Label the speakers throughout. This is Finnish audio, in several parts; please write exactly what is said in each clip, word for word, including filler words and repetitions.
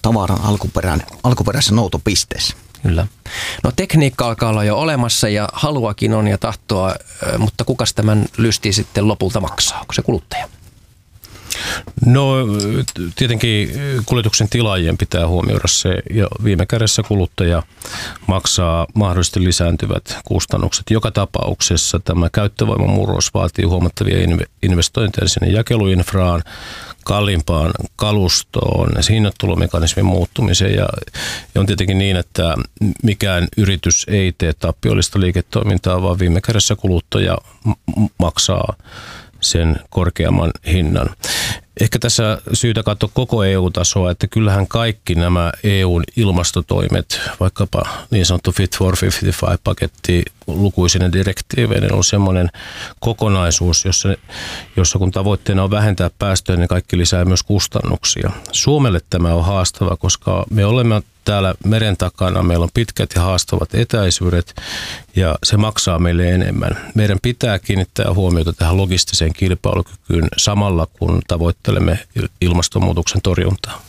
Speaker 1: tavaran alkuperän, alkuperäisessä noutopisteessä.
Speaker 2: Kyllä. No tekniikka alkaa olla jo olemassa ja haluakin on ja tahtoa, mutta kukas tämän lysti sitten lopulta maksaa? Onko se kuluttaja?
Speaker 3: No tietenkin kuljetuksen tilaajien pitää huomioida se ja viime kädessä kuluttaja maksaa mahdollisesti lisääntyvät kustannukset. Joka tapauksessa tämä käyttövoimamurros vaatii huomattavia investointeja sinne jakeluinfraan, kalliimpaan kalustoon, hinnoittelumekanismin muuttumiseen ja, ja on tietenkin niin, että mikään yritys ei tee tappiollista liiketoimintaa, vaan viime kädessä kuluttaja m- maksaa sen korkeamman hinnan. Ehkä tässä syytä katsoa koko E U-tasoa, että kyllähän kaikki nämä E U:n ilmastotoimet, vaikkapa niin sanottu Fit for viisikymmentäviisi-paketti lukuisine direktiiveinen on semmoinen kokonaisuus, jossa, jossa kun tavoitteena on vähentää päästöjä, niin kaikki lisää myös kustannuksia. Suomelle tämä on haastava, koska me olemme täällä meren takana, meillä on pitkät ja haastavat etäisyydet ja se maksaa meille enemmän. Meidän pitää kiinnittää huomiota tähän logistiseen kilpailukykyyn samalla, kun tavoittelemme ilmastonmuutoksen torjuntaa.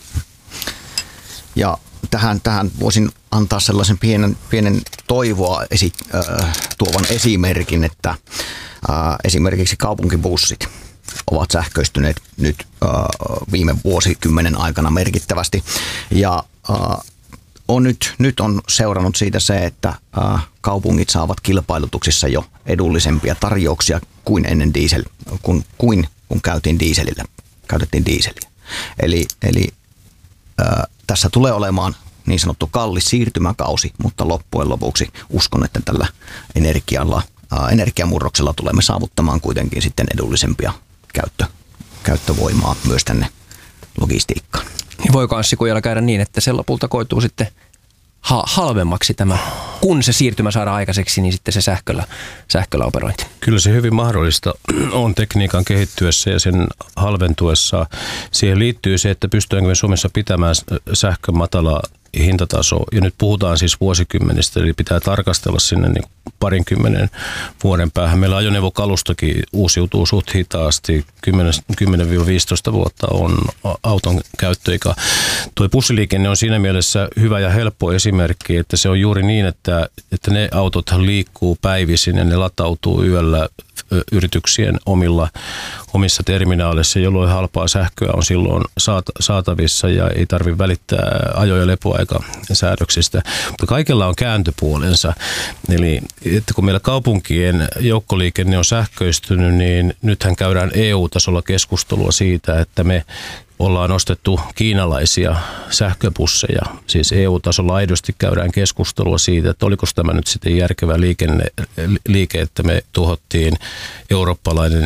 Speaker 1: Ja tähän, tähän voisin antaa sellaisen pienen, pienen toivoa esi, äh, tuovan esimerkin, että äh, esimerkiksi kaupunkibussit ovat sähköistyneet nyt äh, viime vuosikymmenen aikana merkittävästi ja äh, on nyt, nyt on seurannut siitä se, että äh, kaupungit saavat kilpailutuksissa jo edullisempia tarjouksia kuin ennen diesel, kun, kuin kun käytiin dieselillä, käytettiin dieseliä. Eli, eli äh, tässä tulee olemaan niin sanottu kallis siirtymäkausi, mutta loppujen lopuksi uskon, että tällä energialla, äh, energiamurroksella tulemme saavuttamaan kuitenkin sitten edullisempia käyttö, käyttövoimaa myös tänne logistiikkaan.
Speaker 2: Voiko Anssi Kujala käydä niin, että se lopulta koituu sitten ha- halvemmaksi tämä, kun se siirtymä saadaan aikaiseksi, niin sitten se sähköllä, sähköllä operointi?
Speaker 3: Kyllä se hyvin mahdollista on tekniikan kehittyessä ja sen halventuessa. Siihen liittyy se, että pystytäänkö me Suomessa pitämään sähkön matalaa hintataso. Ja nyt puhutaan siis vuosikymmenistä, eli pitää tarkastella sinne niin parinkymmenen vuoden päähän. Meillä ajoneuvokalustokin uusiutuu suht hitaasti. kymmenen viisitoista vuotta on auton käyttöikä. Tuo bussiliikenne on siinä mielessä hyvä ja helppo esimerkki, että se on juuri niin, että, että ne autot liikkuu päivisin ja ne latautuu yöllä yrityksien omilla, omissa terminaaleissa, jolloin halpaa sähköä on silloin saatavissa ja ei tarvitse välittää ajo- ja lepoaikasäädöksistä. Mutta kaikella on kääntöpuolensa. Eli että kun meillä kaupunkien joukkoliikenne on sähköistynyt, niin nythän käydään E U-tasolla keskustelua siitä, että me ollaan ostettu kiinalaisia sähköbusseja. Siis E U-tasolla aidosti käydään keskustelua siitä, että oliko tämä nyt sitten järkevä liikenne, liike, että me tuhottiin eurooppalainen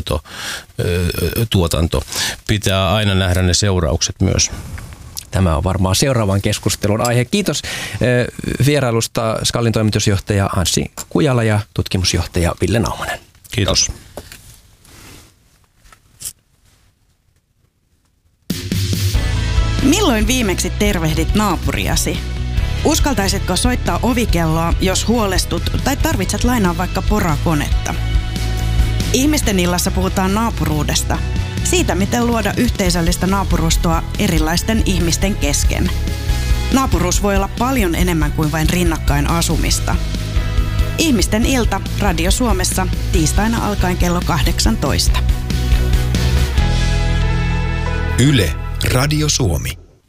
Speaker 3: linja-autotuotanto. Pitää aina nähdä ne seuraukset myös.
Speaker 2: Tämä on varmaan seuraavan keskustelun aihe. Kiitos vierailusta Skalin toimitusjohtaja Anssi Kujala ja tutkimusjohtaja Ville Naumanen.
Speaker 3: Kiitos.
Speaker 4: Milloin viimeksi tervehdit naapuriasi? Uskaltaisitko soittaa ovikelloa, jos huolestut tai tarvitset lainaa vaikka porakonetta? Ihmisten illassa puhutaan naapuruudesta. Siitä, miten luoda yhteisöllistä naapurustoa erilaisten ihmisten kesken. Naapuruus voi olla paljon enemmän kuin vain rinnakkain asumista. Ihmisten ilta Radio Suomessa tiistaina alkaen kello kahdeksantoista.
Speaker 5: Yle Radio Suomi.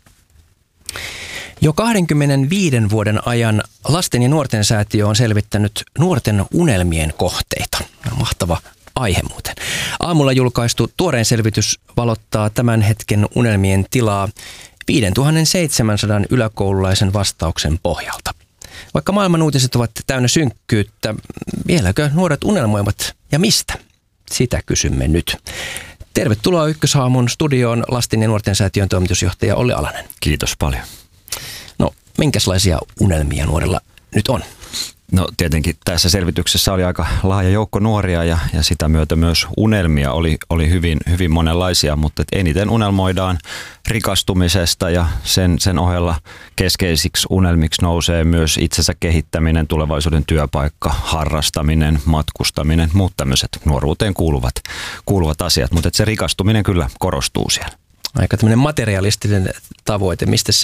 Speaker 2: Jo kaksikymmentäviisi vuoden ajan Lasten ja nuorten säätiö on selvittänyt nuorten unelmien kohteita. Mahtava aihe muuten. Aamulla julkaistu tuorein selvitys valottaa tämän hetken unelmien tilaa viisituhattaseitsemänsataa yläkoululaisen vastauksen pohjalta. Vaikka maailman uutiset ovat täynnä synkkyyttä, vieläkö nuoret unelmoivat ja mistä? Sitä kysymme nyt. Tervetuloa Ykkösaamun studioon Lasten ja nuorten säätiön toimitusjohtaja Olli Alanen.
Speaker 6: Kiitos paljon.
Speaker 2: No, minkälaisia unelmia nuorilla nyt on?
Speaker 6: No tietenkin tässä selvityksessä oli aika laaja joukko nuoria ja, ja sitä myötä myös unelmia oli, oli hyvin, hyvin monenlaisia, mutta eniten unelmoidaan rikastumisesta ja sen, sen ohella keskeisiksi unelmiksi nousee myös itsensä kehittäminen, tulevaisuuden työpaikka, harrastaminen, matkustaminen, muut tämmöiset nuoruuteen kuuluvat, kuuluvat asiat, mutta se rikastuminen kyllä korostuu siellä.
Speaker 2: Aika tämmöinen materialistinen tavoite, mistä